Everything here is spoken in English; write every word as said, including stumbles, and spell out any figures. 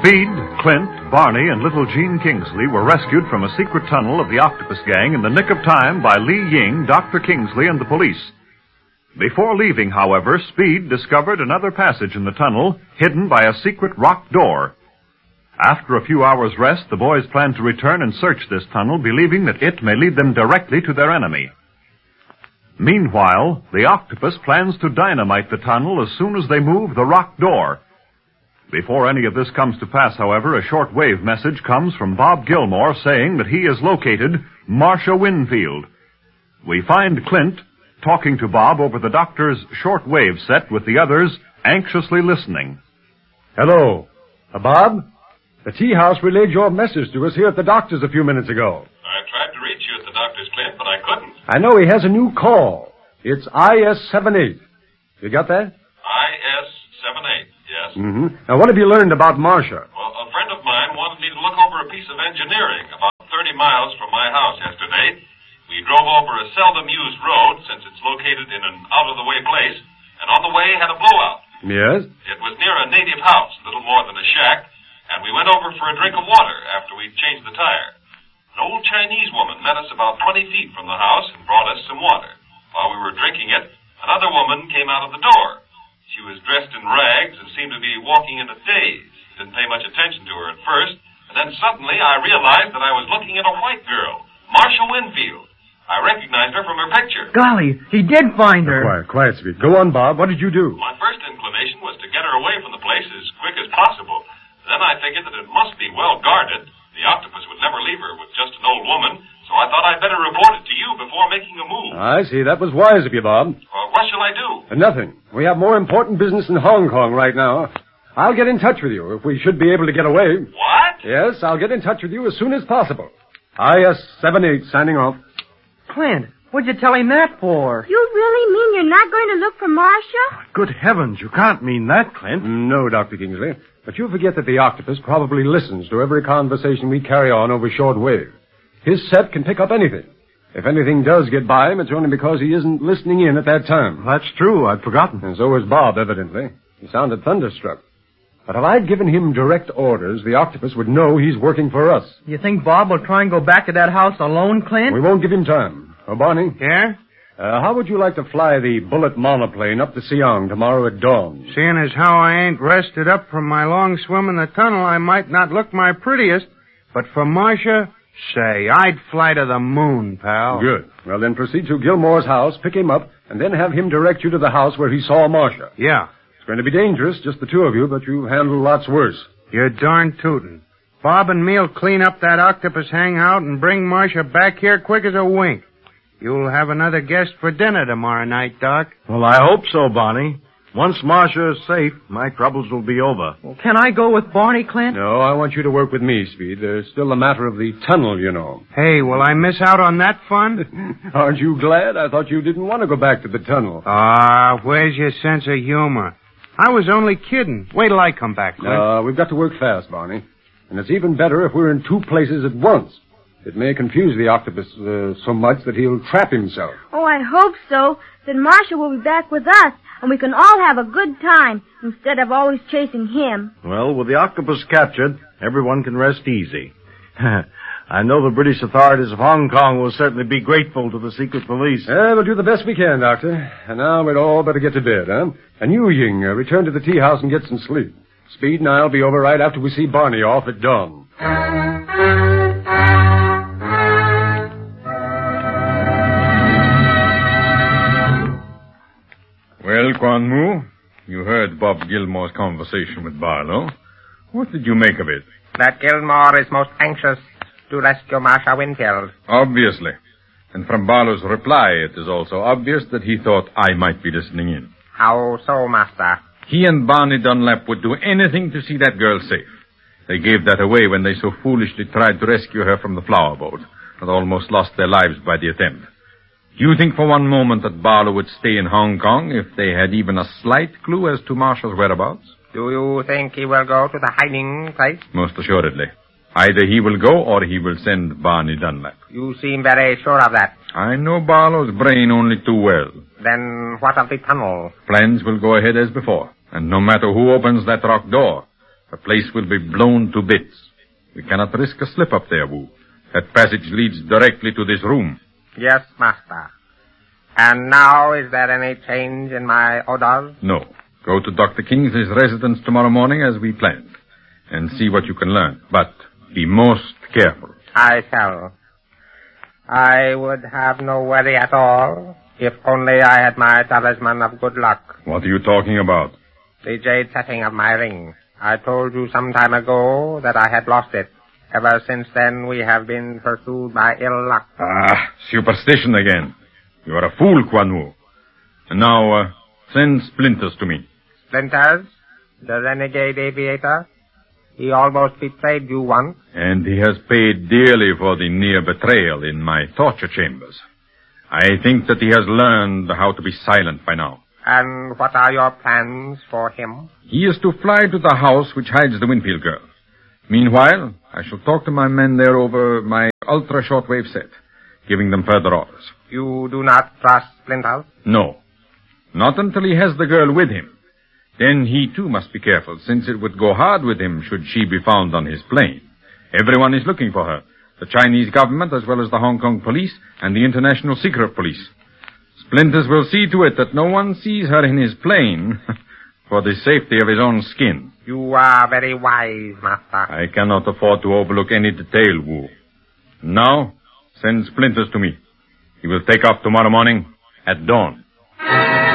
Speed, Clint, Barney, and little Gene Kingsley were rescued from a secret tunnel of the Octopus Gang in the nick of time by Li Ying, Doctor Kingsley, and the police. Before leaving, however, Speed discovered another passage in the tunnel hidden by a secret rock door. After a few hours' rest, the boys plan to return and search this tunnel, believing that it may lead them directly to their enemy. Meanwhile, the octopus plans to dynamite the tunnel as soon as they move the rock door. Before any of this comes to pass, however, a short-wave message comes from Bob Gilmore saying that he has located Marcia Winfield. We find Clint talking to Bob over the doctor's short-wave set with the others anxiously listening. Hello. Uh, Bob? The tea house relayed your message to us here at the doctor's a few minutes ago. I tried to reach you at the doctor's, Clint, but I couldn't. I know he has a new call. It's I S seven eight. You got that? I S seven eight, yes. Mm-hmm. Now, what have you learned about Marcia? Well, a friend of mine wanted me to look over a piece of engineering about thirty miles from my house yesterday. We drove over a seldom-used road since it's located in an out-of-the-way place, and on the way had a blowout. Yes? It was near a native house, little more than a shack, and we went over for a drink of water after we'd changed the tire. An old Chinese woman met us about twenty feet from the house and brought us some water. While we were drinking it, another woman came out of the door. She was dressed in rags and seemed to be walking in a daze. Didn't pay much attention to her at first, and then suddenly I realized that I was looking at a white girl, Marcia Winfield. I recognized her from her picture. Golly, he did find her. Quiet, quiet, Speed. Go on, Bob. What did you do? My first inclination was to get her away from the place as quick as possible. Then I figured that it must be well guarded. The octopus would never leave her with just an old woman, so I thought I'd better report it to you before making a move. I see. That was wise of you, Bob. Well, what shall I do? Uh, nothing. We have more important business in Hong Kong right now. I'll get in touch with you if we should be able to get away. What? Yes, I'll get in touch with you as soon as possible. I S seven eight signing off. Clint, what'd you tell him that for? You really mean you're not going to look for Marcia? Good heavens, you can't mean that, Clint. No, Doctor Kingsley. But you forget that the octopus probably listens to every conversation we carry on over short wave. His set can pick up anything. If anything does get by him, it's only because he isn't listening in at that time. That's true. I'd forgotten. And so was Bob, evidently. He sounded thunderstruck. But if I'd given him direct orders, the octopus would know he's working for us. You think Bob will try and go back to that house alone, Clint? We won't give him time. Oh, Barney? Yeah? Uh, how would you like to fly the bullet monoplane up to Siang tomorrow at dawn? Seeing as how I ain't rested up from my long swim in the tunnel, I might not look my prettiest. But for Marcia, say, I'd fly to the moon, pal. Good. Well, then proceed to Gilmore's house, pick him up, and then have him direct you to the house where he saw Marcia. Yeah. It's going to be dangerous, just the two of you, but you handle lots worse. You're darn tootin'. Bob and me'll clean up that octopus hangout and bring Marcia back here quick as a wink. You'll have another guest for dinner tomorrow night, Doc. Well, I hope so, Barney. Once Marcia is safe, my troubles will be over. Well, can I go with Barney, Clint? No, I want you to work with me, Speed. There's still the matter of the tunnel, you know. Hey, will I miss out on that fun? Aren't you glad? I thought you didn't want to go back to the tunnel. Ah, where's your sense of humor? I was only kidding. Wait till I come back, Clint. Uh, we've got to work fast, Barney. And it's even better if we're in two places at once. It may confuse the octopus uh, so much that he'll trap himself. Oh, I hope so. Then Marcia will be back with us, and we can all have a good time instead of always chasing him. Well, with the octopus captured, everyone can rest easy. I know the British authorities of Hong Kong will certainly be grateful to the secret police. Uh, we'll do the best we can, Doctor. And now we'd all better get to bed, huh? And you, Ying, uh, return to the tea house and get some sleep. Speed and I'll be over right after we see Barney off at dawn. Well, Quan Mu, you heard Bob Gilmore's conversation with Barlow. What did you make of it? That Gilmore is most anxious to rescue Marcia Winfield. Obviously. And from Barlow's reply, it is also obvious that he thought I might be listening in. How so, Master? He and Barney Dunlap would do anything to see that girl safe. They gave that away when they so foolishly tried to rescue her from the flower boat and almost lost their lives by the attempt. Do you think for one moment that Barlow would stay in Hong Kong if they had even a slight clue as to Marcia's whereabouts? Do you think he will go to the hiding place? Most assuredly. Either he will go or he will send Barney Dunlap. You seem very sure of that. I know Barlow's brain only too well. Then what of the tunnel? Plans will go ahead as before. And no matter who opens that rock door, The place will be blown to bits. We cannot risk a slip up there, Wu. That passage leads directly to this room. Yes, master. And now, is there any change in my orders? No. Go to Doctor Kingsley's residence tomorrow morning as we planned, and see what you can learn. But be most careful. I shall. I would have no worry at all if only I had my talisman of good luck. What are you talking about? The jade setting of my ring. I told you some time ago that I had lost it. Ever since then, we have been pursued by ill luck. Ah, superstition again. You are a fool, Quan Wu. And now, uh, send Splinters to me. Splinters? The renegade aviator? He almost betrayed you once. And he has paid dearly for the near betrayal in my torture chambers. I think that he has learned how to be silent by now. And what are your plans for him? He is to fly to the house which hides the Winfield girl. Meanwhile, I shall talk to my men there over my ultra-shortwave set, giving them further orders. You do not trust Splinters? No. Not until he has the girl with him. Then he, too, must be careful, since it would go hard with him should she be found on his plane. Everyone is looking for her. The Chinese government, as well as the Hong Kong police, and the International Secret Police. Splinters will see to it that no one sees her in his plane for the safety of his own skin. You are very wise, master. I cannot afford to overlook any detail, Wu. Now, send Splinters to me. He will take off tomorrow morning at dawn.